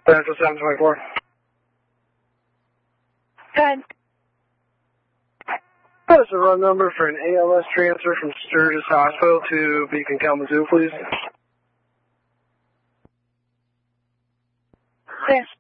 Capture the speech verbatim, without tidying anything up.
Central seven twenty-four. Good. What's the run number for an A L S transfer from Sturgis Hospital to Beacon, Kalamazoo, please? Clear.